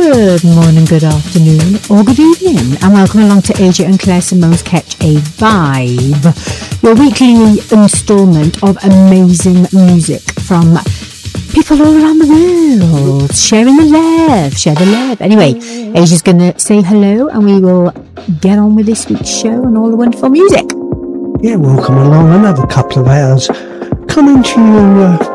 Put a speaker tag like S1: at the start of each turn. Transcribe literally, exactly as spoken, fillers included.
S1: Good morning, good afternoon, or good evening, and welcome along to A J and Claire Simone's Catch a Vibe, your weekly instalment of amazing music from people all around the world, sharing the love, share the love. Anyway, A J's going to say hello, and we will get on with this week's show and all the wonderful music.
S2: Yeah, welcome along. Another couple of hours coming to you uh,